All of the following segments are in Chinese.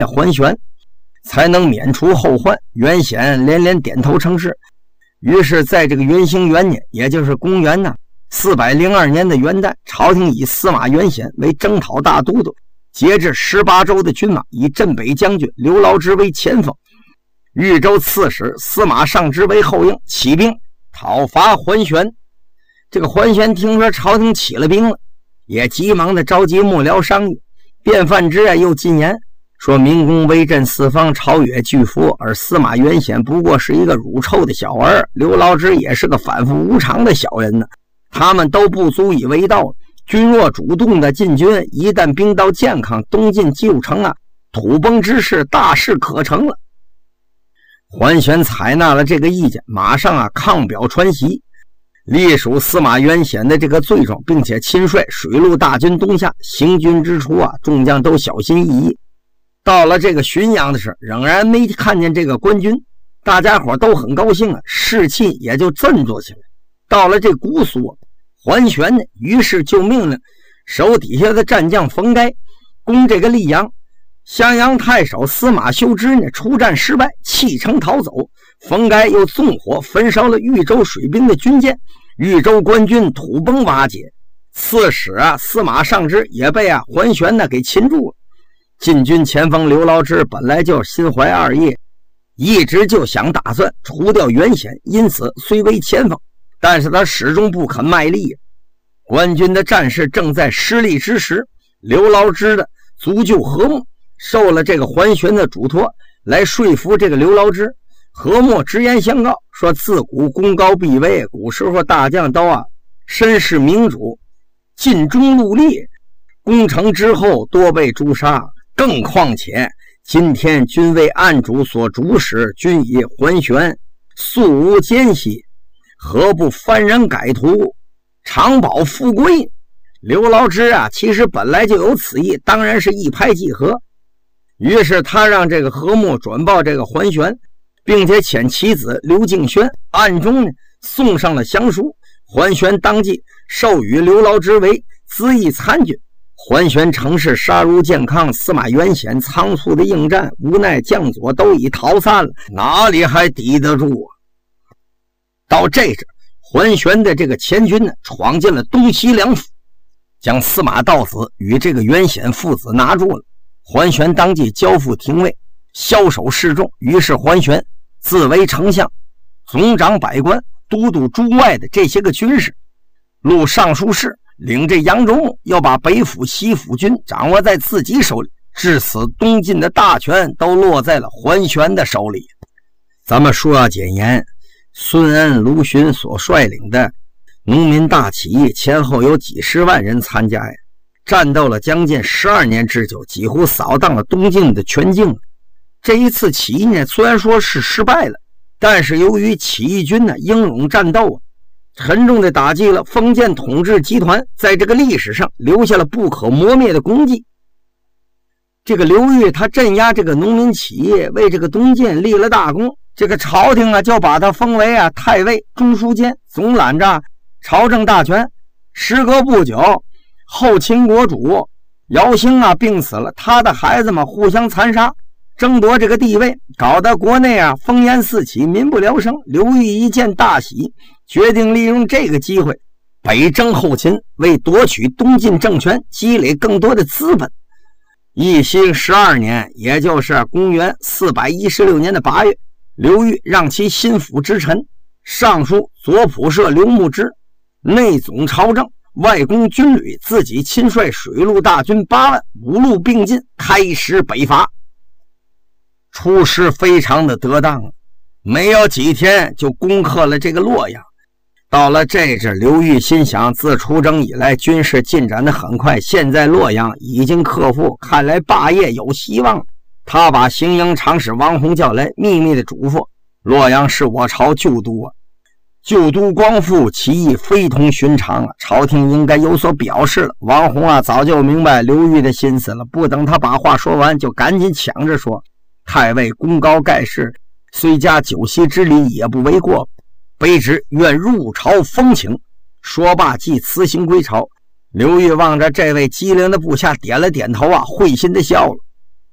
桓玄，才能免除后患。袁显连连点头称是。于是在这个元兴元年，也就是公元402年的元旦，朝廷以司马元显为征讨大都督，节制18州的军马，以镇北将军刘牢之为前锋，豫州刺史司马尚之为后应，起兵讨伐桓玄。这个桓玄听说朝廷起了兵了，也急忙的召集幕僚商议。卞范之又进言说，明公威震四方，朝野巨服，而司马元显不过是一个乳臭的小儿，刘牢之也是个反复无常的小人呢，他们都不足以为道。君若主动的进军，一旦兵到健康，东进旧城土崩之势大势可成了。桓玄采纳了这个意见，马上抗表传檄，隶属司马元显的这个罪状，并且亲率水陆大军东下。行军之初众将都小心翼翼。到了这个浔阳的时候，仍然没看见这个官军，大家伙都很高兴士气也就振作起来。到了这姑苏，桓玄呢，于是就命令手底下的战将冯该攻这个溧阳。襄阳太守司马修之呢，出战失败，弃城逃走。冯该又纵火焚烧了豫州水兵的军舰，豫州官军土崩瓦解。刺史司马尚之也被桓玄给擒住了。进军前锋刘牢之本来就心怀二意，一直就想打算除掉袁显，因此虽为前锋，但是他始终不肯卖力。官军的战事正在失利之时，刘牢之的足救何莫受了这个桓玄的嘱托，来说服这个刘牢之。何莫直言相告说，自古功高必威，古时候大将都身是明主，尽忠戮力，攻城之后多被诛杀。更况且今天君为暗主所主使，君以桓玄素无奸细，何不幡然改图，长保富贵？刘牢之其实本来就有此意，当然是一拍即合。于是他让这个何莫转报这个桓玄，并且遣其子刘敬轩暗中送上了降书。桓玄当即授予刘牢之为资议参军。桓玄乘势杀入健康，司马元显仓促的应战，无奈将佐都已逃散了，哪里还抵得住到这时，桓玄的这个前军闯进了东西两府，将司马道子与这个元显父子拿住了。桓玄当即交付廷尉，枭首示众。于是桓玄自为丞相，总掌百官，都督诸外的这些个军事，录尚书事，领着扬州牧，要把北府西府军掌握在自己手里，至此东晋的大权都落在了桓玄的手里。咱们说简言，孙恩、卢循所率领的农民大起义前后有几十万人参加呀，战斗了将近12年之久，几乎扫荡了东晋的全境。这一次起义呢，虽然说是失败了，但是由于起义军英勇战斗沉重地打击了封建统治集团，在这个历史上留下了不可磨灭的功绩。这个刘裕他镇压这个农民起义，为这个东晋立了大功，这个朝廷就把他封为太尉、中书监，总揽着朝政大权。时隔不久，后秦国主姚兴病死了，他的孩子们互相残杀，争夺这个地位，搞得国内烽烟四起，民不聊生。刘裕一见大喜，决定利用这个机会北征后秦，为夺取东晋政权积累更多的资本。义兴12年，也就是公元416年的8月，刘裕让其心腹之臣尚书左仆射刘牧之内总朝政，外攻军旅，自己亲率水陆大军8万，五路并进，开始北伐。出师非常的得当，没有几天就攻克了这个洛阳。到了这时，刘裕心想，自出征以来军事进展的很快，现在洛阳已经克服，看来霸业有希望。他把行营长史王弘叫来，秘密的嘱咐，洛阳是我朝旧都旧都光复，起义非同寻常朝廷应该有所表示了。王弘早就明白刘裕的心思了，不等他把话说完，就赶紧抢着说，太尉功高盖世，虽加酒席之礼也不为过，卑职愿入朝封请。说罢即辞行归朝。刘裕望着这位机灵的部下点了点头会心的笑了。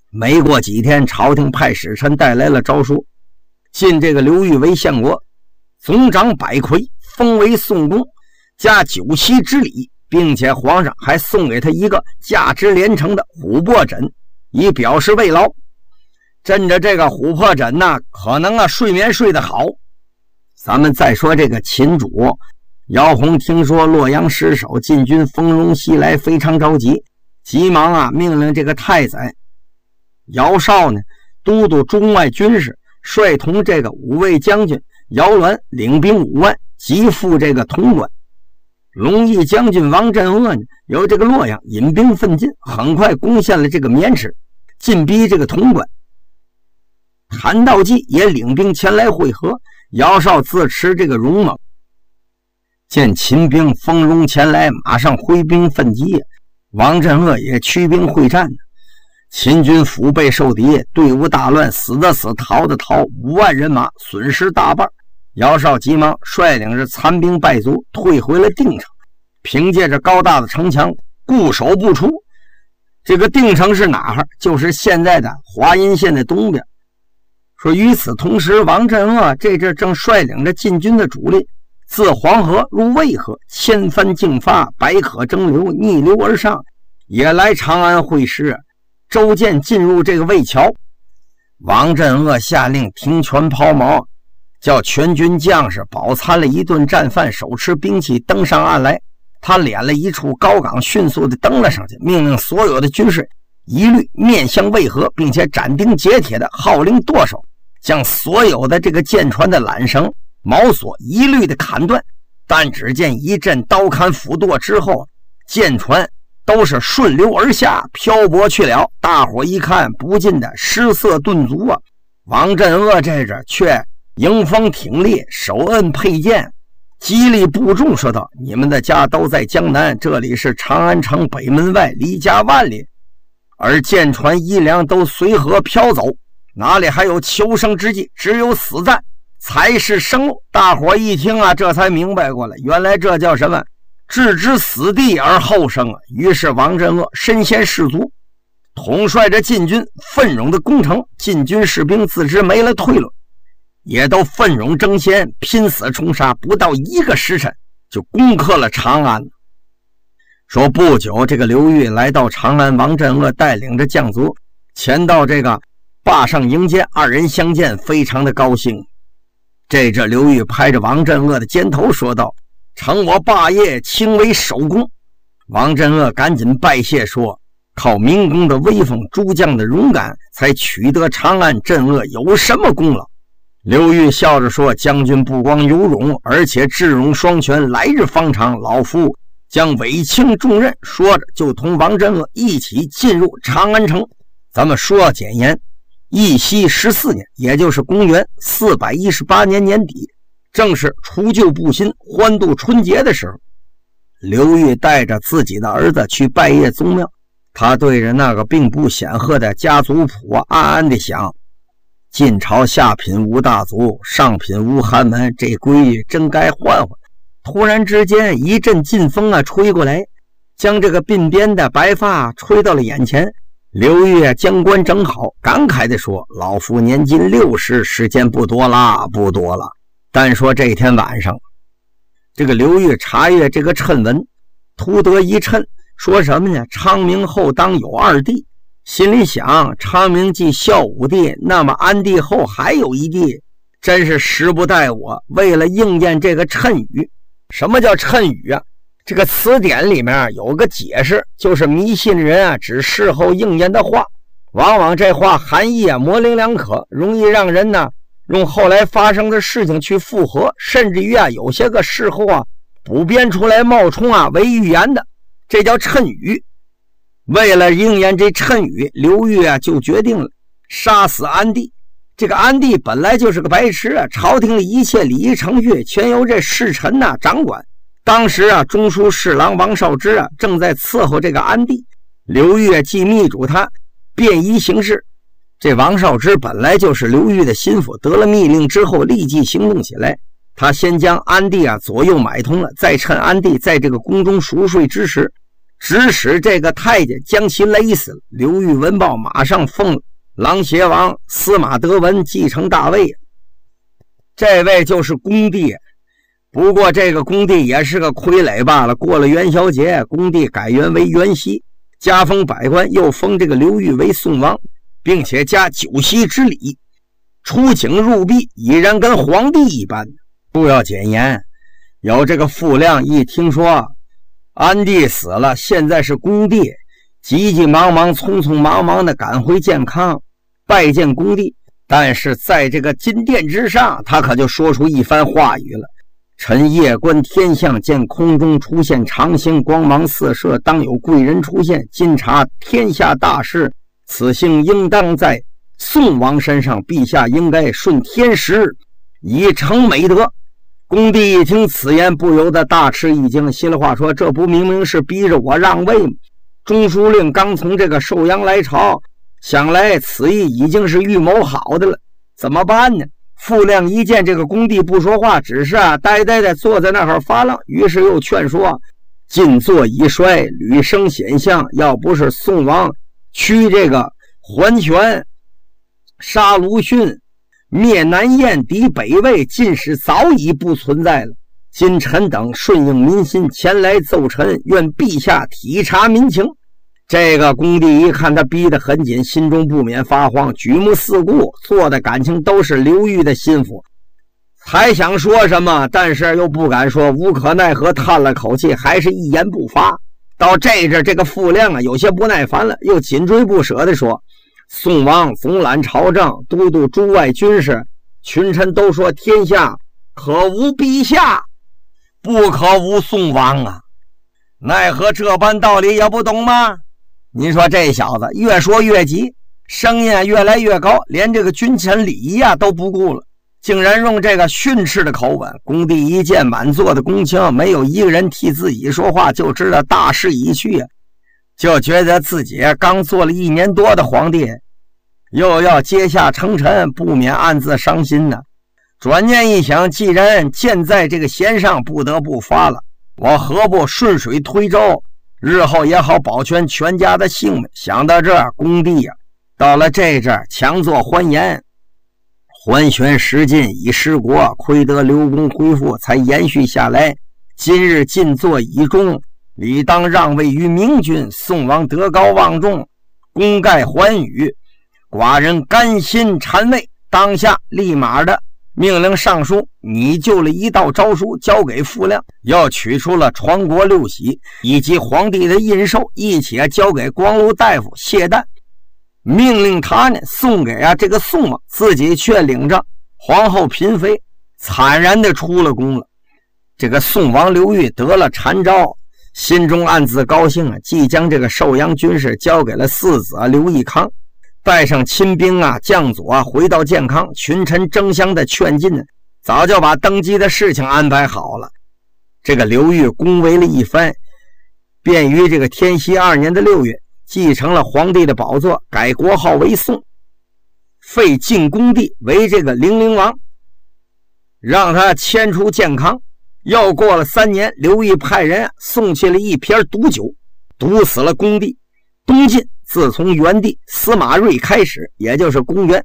没过几天，朝廷派使臣带来了诏书，进这个刘裕为献国，总掌百魁，封为宋公，加酒席之礼，并且皇上还送给他一个价值连城的琥珀枕，以表示慰劳。枕着这个琥珀枕呢，可能睡眠睡得好。咱们再说这个秦主姚泓，听说洛阳失守，晋军蜂拥袭来，非常着急，急忙命令这个太宰姚绍呢，都督中外军事，率同这个五位将军姚鸾领兵5万，急赴这个潼关。龙翼将军王镇恶呢，由这个洛阳引兵奋进，很快攻陷了这个渑池，进逼这个潼关。谭道济也领兵前来会合，姚绍自持这个勇猛，见秦兵蜂拥前来，马上挥兵奋击，王镇恶也驱兵会战。秦军腹背受敌，队伍大乱，死的死，逃的逃，5万人马损失大半。姚绍急忙率领着残兵败卒退回了定城，凭借着高大的城墙固守不出。这个定城是哪儿？就是现在的华阴县的东边。说与此同时，王镇恶这阵正率领着晋军的主力自黄河入渭河，千帆竞发，百舸争流，逆流而上，也来长安会师。周建进入这个渭桥，王镇恶下令停权抛锚，叫全军将士饱餐了一顿战饭，手持兵器登上岸来。他敛了一处高岗，迅速地登了上去，命令所有的军士一律面向渭河，并且斩钉截铁的号令舵手，将所有的这个舰船的缆绳、锚索一律的砍断。但只见一阵刀砍斧剁之后，舰船都是顺流而下，漂泊去了。大伙一看，不禁的失色顿足啊！王镇恶这阵却迎风挺立，手摁佩剑，激励部众说道：“你们的家都在江南，这里是长安城北门外，离家万里，而舰船衣粮都随河飘走，哪里还有求生之计？只有死战才是生路。”大伙一听这才明白过来，原来这叫什么？置之死地而后生啊！于是王镇恶身先士卒，统帅着晋军奋勇的攻城。晋军士兵自知没了退路，也都奋勇争先，拼死冲杀，不到1个时辰就攻克了长安。说不久，这个刘裕来到长安，王镇恶带领着将卒前到这个坝上迎接，二人相见，非常的高兴。这刘裕拍着王镇恶的肩头说道：“承我霸业，卿为首功。”王镇恶赶紧拜谢说：“靠明公的威风，诸将的勇敢，才取得长安，镇恶有什么功劳？”刘裕笑着说：“将军不光有勇，而且智勇双全，来日方长，老夫将委卿重任。”说着就同王镇恶一起进入长安城。咱们说简言，义熙14年，也就是公元418年年底，正是除旧布新、欢度春节的时候，刘裕带着自己的儿子去拜谒宗庙。他对着那个并不显赫的家族谱暗暗地想：晋朝下品无大族，上品无寒门，这规矩真该换换。突然之间，一阵劲风吹过来，将这个鬓边的白发吹到了眼前。刘裕将冠整好，感慨地说：“老夫年近60，时间不多了，不多了。”但说这天晚上，这个刘裕查阅这个谶文，图得一谶，说什么呢？昌明后当有2弟。心里想，昌明既孝武帝，那么安帝后还有一弟，真是时不待我。为了应验这个谶语，什么叫谶语啊？这个词典里面有个解释，就是迷信人只事后应验的话，往往这话含义模棱两可，容易让人用后来发生的事情去复合，甚至于有些个事后补编出来冒充为预言的，这叫谶语。为了应验这谶语，刘裕就决定了杀死安帝。这个安帝本来就是个白痴朝廷的一切礼仪程序全由这侍臣掌管。当时中书侍郎王绍之正在伺候这个安帝，刘裕既密嘱他便衣行事。这王绍之本来就是刘裕的心腹，得了密令之后立即行动起来。他先将安帝左右买通了，再趁安帝在这个宫中熟睡之时， 指使这个太监将其勒死了。刘裕闻报，马上奉琅邪王司马德文继承大位。这位就是恭帝，不过这个恭帝也是个傀儡罢了。过了元宵节，恭帝改元为元熙，加封百官，又封这个刘裕为宋王，并且加酒席之礼，出京入壁，已然跟皇帝一般。不要简言，有这个傅亮一听说安帝死了，现在是恭帝，急急忙忙匆匆忙忙的赶回建康拜见恭帝。但是在这个金殿之上，他可就说出一番话语了：臣夜观天象，见空中出现长星，光芒四射，当有贵人出现。今察天下大事，此幸应当在宋王身上，陛下应该顺天时，以成美德。恭帝一听此言，不由得大吃一惊，心里话说：这不明明是逼着我让位吗？中书令刚从这个寿阳来朝，想来此意已经是预谋好的了，怎么办呢？傅亮一见这个恭帝不说话，只是呆呆的坐在那儿发愣，于是又劝说：晋作已衰，屡生险象，要不是宋王驱这个桓玄，杀卢逊，灭南燕，敌北魏，晋室早已不存在了。今臣等顺应民心，前来奏臣，愿陛下体察民情。这个恭帝一看他逼得很紧，心中不免发慌，举目四顾，做的感情都是刘裕的心腹，还想说什么，但是又不敢说，无可奈何，叹了口气，还是一言不发。到这阵，这个傅亮有些不耐烦了，又紧追不舍地说：宋王总揽朝政，都督诸外军事，群臣都说天下可无陛下，不可无宋王啊！奈何这般道理也不懂吗？你说这小子越说越急，声音越来越高，连这个君臣礼仪都不顾了，竟然用这个训斥的口吻。恭帝一见满座的公卿没有一个人替自己说话，就知道大势已去，就觉得自己刚做了1年多的皇帝，又要阶下称臣，不免暗自伤心呢。转念一想，既然箭在这个弦上，不得不发了，我何不顺水推舟，日后也好保全全家的性命。想到这儿，恭帝到了这阵强作欢颜：桓玄失晋以失国，亏得刘公恢复，才延续下来。今日晋作已终，理当让位于明君。宋王德高望重，功盖寰宇，寡人甘心禅位。当下立马的命令上书，拟就了一道诏书，交给傅亮，要取出了传国六玺以及皇帝的印绶，一起交给光禄大夫谢旦，命令他送给这个宋王，自己却领着皇后嫔妃惨然的出了宫了。这个宋王刘裕得了禅诏，心中暗自高兴，即将这个寿阳军事交给了四子刘义康，带上亲兵将佐回到建康，群臣争相的劝进，早就把登基的事情安排好了。这个刘裕恭维了一番，便于这个天禧2年的6月继承了皇帝的宝座，改国号为宋，废晋恭帝为这个零陵王，让他迁出建康。又过了3年，刘裕派人送去了一瓶毒酒，毒死了恭帝。东晋自从元帝司马睿开始，也就是公元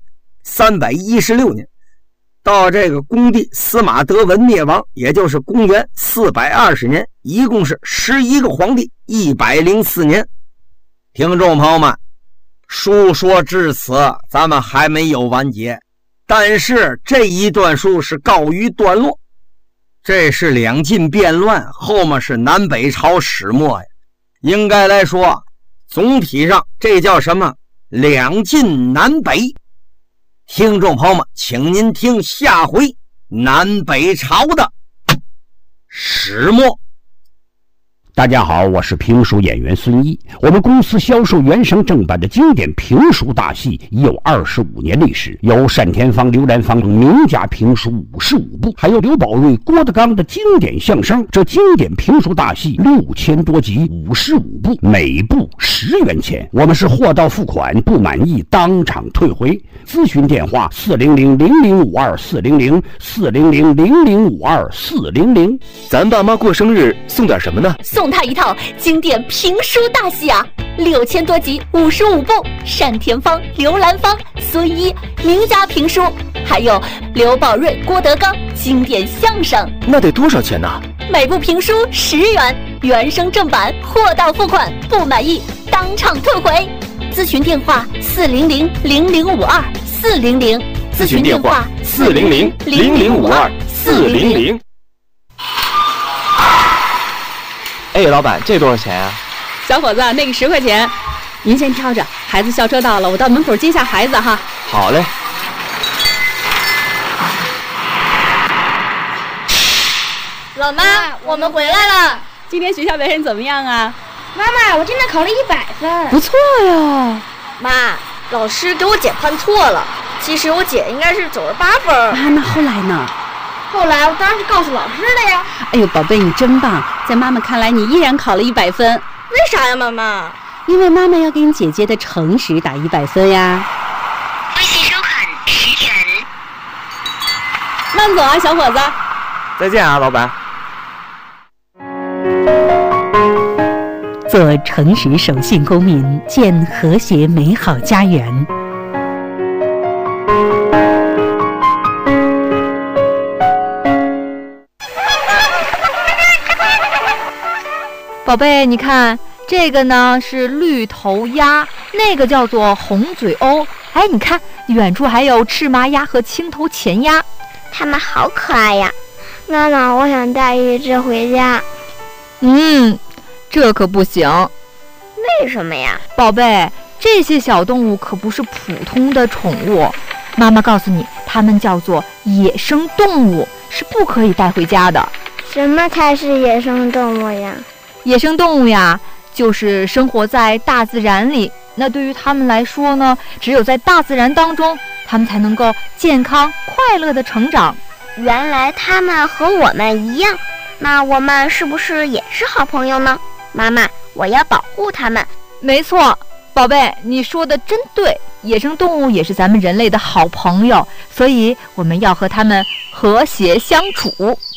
316年，到这个恭帝司马德文灭亡，也就是公元420年，一共是11个皇帝，104年。听众朋友们，书说至此，咱们还没有完结，但是这一段书是告于段落。这是两晋变乱，后面是南北朝始末呀。应该来说，总体上这叫什么？两晋南北。听众朋友们，请您听下回南北朝的始末。 大家好，我是评书演员孙一。我们公司销售原声正版的经典评书大戏已有25年历史，有单田芳、刘兰芳等名家评书55部，还有刘宝瑞、郭德纲的经典相声。这经典评书大戏6000多集，55部，每部10元钱。我们是货到付款，不满意当场退回。咨询电话400-0052-400，400-0052-400。 咱爸妈过生日送点什么呢？ 送送他一套经典评书大戏啊，6000多集，55部，单田芳、刘兰芳、孙一名家评书，还有刘宝瑞、郭德纲经典相声。 那得多少钱呢？ 每部评书10元，原声正版，货到付款，不满意当场退回。咨询电话400-0052，400。 咨询电话400-0052，400。哎，老板，这多少钱啊？ 小伙子，那个10块钱，您先挑着。孩子校车到了，我到门口接下孩子哈。 好嘞。 老妈，我们回来了。 今天学校表现怎么样啊？ 妈妈，我今天考了100分。 不错呀。 妈，老师给我姐判错了，其实我姐应该是98分。 啊，那后来呢？ 后来我当然是告诉老师的呀。 哎呦，宝贝，你真棒！在妈妈看来，你依然考了100分。 为啥呀，妈妈？ 因为妈妈要给你姐姐的诚实打100分呀。 微信收款10元。 慢走啊，小伙子。 再见啊，老板。 做诚实守信公民，建和谐美好家园。 宝贝，你看这个呢是绿头鸭，那个叫做红嘴鸥。哎，你看远处还有赤麻鸭和青头前鸭， 它们好可爱呀！妈妈，我想带一只回家。 这可不行。 为什么呀？ 宝贝，这些小动物可不是普通的宠物。妈妈告诉你，它们叫做野生动物，是不可以带回家的。 什么才是野生动物呀？ 野生动物呀，就是生活在大自然里。那对于它们来说呢，只有在大自然当中，它们才能够健康快乐的成长。 原来它们和我们一样，那我们是不是也是好朋友呢？妈妈，我要保护它们。 没错，宝贝，你说的真对，野生动物也是咱们人类的好朋友，所以我们要和它们和谐相处。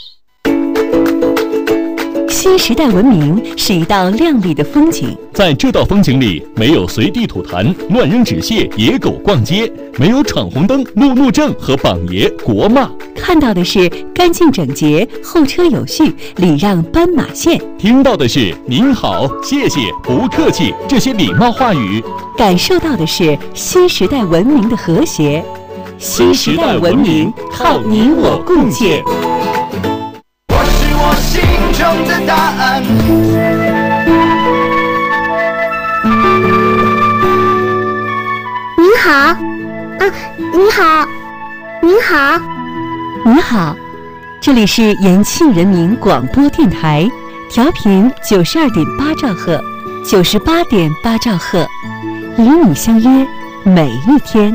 新时代文明是一道亮丽的风景， 在这道风景里，没有随地吐痰、乱扔纸屑、野狗逛街，没有闯红灯、路症和榜爷国骂， 看到的是干净整洁、后车有序、礼让斑马线， 听到的是您好、谢谢、不客气这些礼貌话语， 感受到的是新时代文明的和谐。新时代文明靠你我共建。 我心中的答案。 您好，您好，您好， 你好，这里是延庆人民广播电台，调频92.8兆赫，98.8兆赫，与你相约每一天。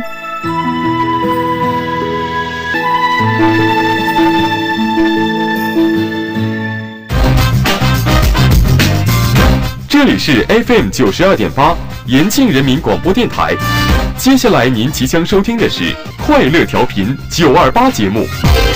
这里是 FM 92.8延庆人民广播电台，接下来您即将收听的是快乐调频928节目。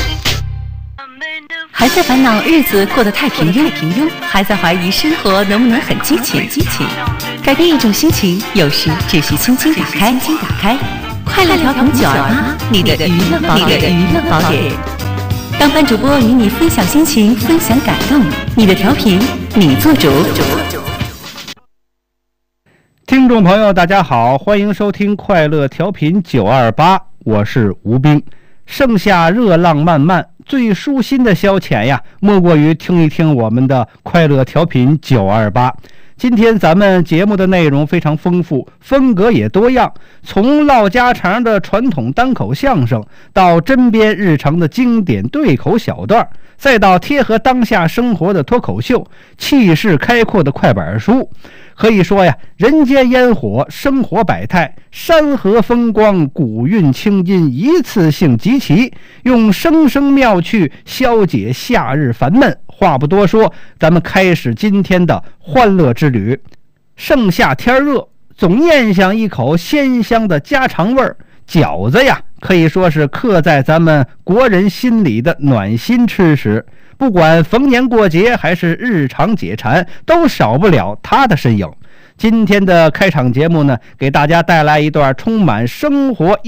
还在烦恼日子过得太平庸，还在怀疑生活能不能很激情，改变一种心情，有时只需轻轻打开。快乐调频928，你的娱乐宝典。当班主播与你分享心情，分享感动，你的调频你做主。 听众朋友大家好，欢迎收听快乐调频928，我是吴斌。盛夏热浪漫漫，最舒心的消遣呀，莫过于听一听我们的快乐调频928。今天咱们节目的内容非常丰富，风格也多样，从唠家常的传统单口相声，到针砭日常的经典对口小段，再到贴合当下生活的脱口秀，气势开阔的快板书。可以说呀，人间烟火，生活百态，山河风光，古韵清音，一次性集齐，用声声妙趣消解夏日烦闷。话不多说，咱们开始今天的欢乐之旅。盛夏天热，总咽下一口鲜香的家常味儿， 饺子呀，可以说是刻在咱们国人心里的暖心吃食，不管逢年过节还是日常解馋，都少不了它的身影。今天的开场节目呢，给大家带来一段充满生活